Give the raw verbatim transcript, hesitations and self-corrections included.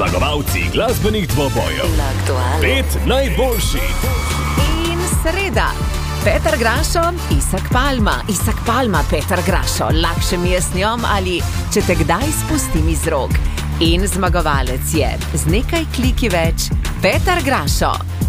Zmagovalci glasbenih dvobojev. Pet najboljših. In sreda. Peter Grašo, Isak Palma. Isak Palma, Peter Grašo. Lakše mi je s njom ali če te kdaj spustim iz rok. In zmagovalec je z nekaj kliki več Peter Grašo.